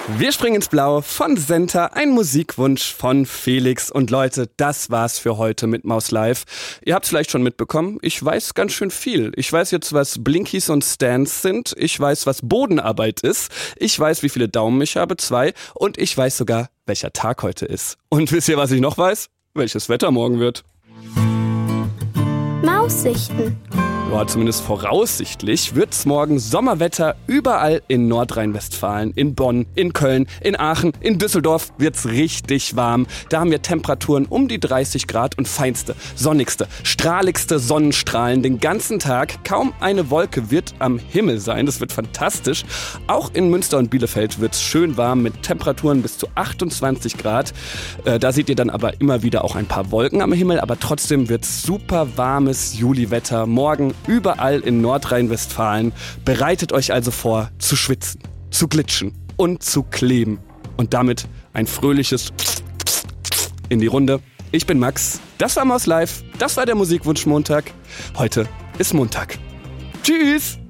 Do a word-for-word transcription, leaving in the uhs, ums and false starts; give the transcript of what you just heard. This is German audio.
Wir springen ins Blau von Senta, ein Musikwunsch von Felix. Und Leute, das war's für heute mit Maus Live. Ihr habt's vielleicht schon mitbekommen, ich weiß ganz schön viel. Ich weiß jetzt, was Blinkies und Stands sind. Ich weiß, was Bodenarbeit ist. Ich weiß, wie viele Daumen ich habe, zwei. Und ich weiß sogar, welcher Tag heute ist. Und wisst ihr, was ich noch weiß? Welches Wetter morgen wird. Maussichten. Ja, zumindest voraussichtlich wird's morgen Sommerwetter überall in Nordrhein-Westfalen, in Bonn, in Köln, in Aachen, in Düsseldorf wird's richtig warm. Da haben wir Temperaturen um die dreißig Grad und feinste, sonnigste, strahligste Sonnenstrahlen den ganzen Tag. Kaum eine Wolke wird am Himmel sein, das wird fantastisch. Auch in Münster und Bielefeld wird's schön warm mit Temperaturen bis zu achtundzwanzig Grad. Äh, da seht ihr dann aber immer wieder auch ein paar Wolken am Himmel, aber trotzdem wird's super warmes Juliwetter morgen überall in Nordrhein-Westfalen. Bereitet euch also vor, zu schwitzen, zu glitschen und zu kleben. Und damit ein fröhliches in die Runde. Ich bin Max, das war Maus Live, das war der Musikwunsch Montag. Heute ist Montag. Tschüss!